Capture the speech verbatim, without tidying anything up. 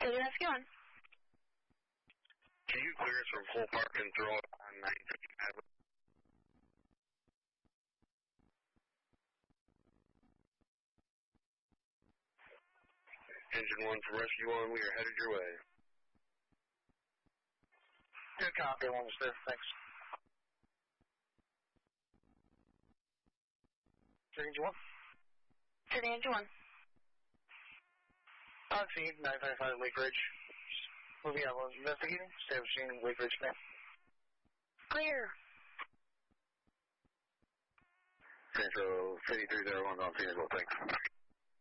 City Rescue one. Can you clear us from full park and throw it on nine fifty-five? Engine one from Rescue one, we are headed your way. Good copy, almost there, thanks. City Engine one? City Engine one. On scene, nine fifty-five Lake Ridge. Moving out, investigating. Establishing Lake Ridge map. Clear. Central City three zero one on scene as well, thanks.